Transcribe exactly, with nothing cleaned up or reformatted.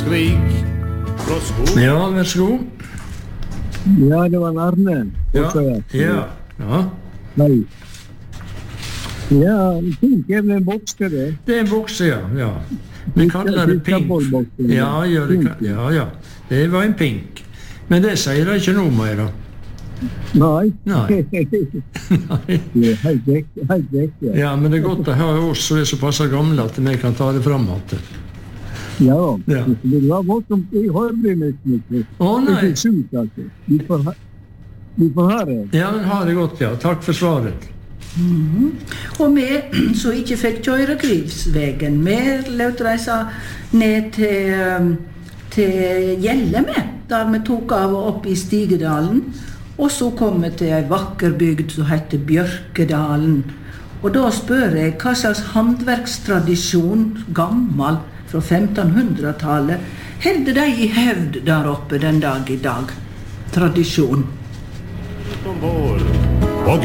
skrik fra skog. Ja, vær så god. Ja, det var Arne. Ja, ja, ja. Nei. Ja, pink er vel en bokse det. Det er en bokse, ja, ja. Vi kaller det pink. Ja, ja, det kan, ja, ja. Det var en pink. Men det sier det ikke noe mer, da. Nei. Nei. Nei. Det er helt vekk, helt vekk, ja. Ja, men det er godt å ha oss som er såpass gamle at vi kan ta det frem igjen. Ja, Ja. det var voldsomt i hårbrynnesmykket. Å, nei. Det er ikke sjukt, altså. Vi får, ha, vi får ha det. Ja, ha det godt, ja. Takk for svaret. Mhm. Og vi som ikke fikk kjøre Grivsvegen, vi løt reise ned til, til Gjelle med, der vi tok av og opp i Stigedalen. Og så kom vi til en vakker bygd som heter Bjørkedalen. Og da spør jeg, hva slags håndverkstradisjon, gammel, fra femtenhundretallet, helde de i hevd der oppe den dag i dag? Tradisjon. Ombord.